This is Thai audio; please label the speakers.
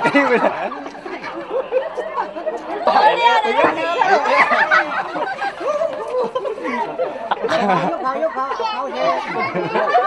Speaker 1: นี่ไปไหน
Speaker 2: เดี๋ยวยกขายกขาเขาเท